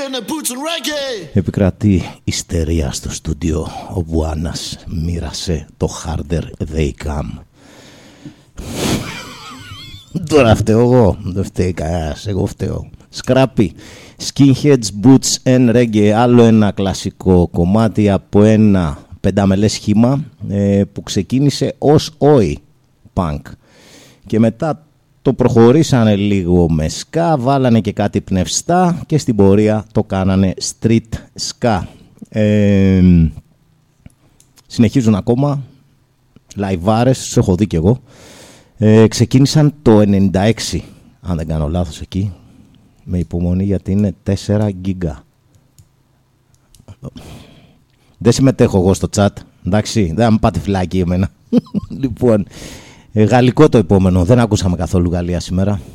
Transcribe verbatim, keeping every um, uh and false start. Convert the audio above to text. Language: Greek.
Επικρατεί ιστερία στο στούντιο. Ο Μπουάνας μοίρασε το harder they come. Τώρα φταίω εγώ. Δεν φταίει κανένας. Εγώ φταίω. Σκράπι. Skinheads, Boots and Reggae. Άλλο ένα κλασικό κομμάτι από ένα πενταμελές σχήμα ε, που ξεκίνησε ως Oi Punk. Και μετά το προχωρήσανε λίγο με ska, βάλανε και κάτι πνευστά και στην πορεία το κάνανε street ska. Ε, συνεχίζουν ακόμα, λαϊβάρες, τους έχω δει κι εγώ. Ε, ξεκίνησαν το ενενήντα έξι, αν δεν κάνω λάθος εκεί, με υπομονή γιατί είναι τέσσερα γίγκα. Δεν συμμετέχω εγώ στο chat, εντάξει, δεν θα με πάτε φυλάκι εμένα. Λοιπόν... Ε, γαλλικό το επόμενο, δεν ακούσαμε καθόλου Γαλλία σήμερα.